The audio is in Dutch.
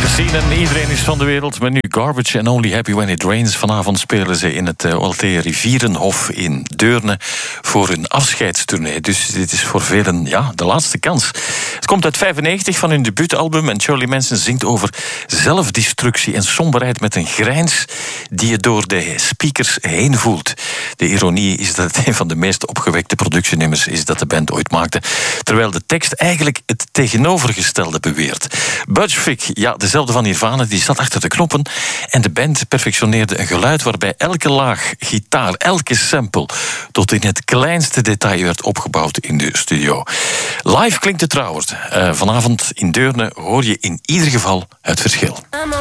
Zien en iedereen is van de wereld, maar nu Garbage and Only Happy When It Rains. Vanavond spelen ze in het Althea Rivierenhof in Deurne voor hun afscheidstournee. Dus dit is voor velen de laatste kans. Het komt uit 1995 van hun debuutalbum en Charlie Manson zingt over zelfdestructie en somberheid met een grijns die je door de speakers heen voelt. De ironie is dat het een van de meest opgewekte productienummers is dat de band ooit maakte, terwijl de tekst eigenlijk het tegenovergestelde beweert. Butch Vig, dezelfde van Nirvana, die zat achter de knoppen en de band perfectioneerde een geluid waarbij elke laag gitaar, elke sample tot in het kleinste detail werd opgebouwd in de studio. Live klinkt het trouwer. Vanavond in Deurne hoor je in ieder geval het verschil.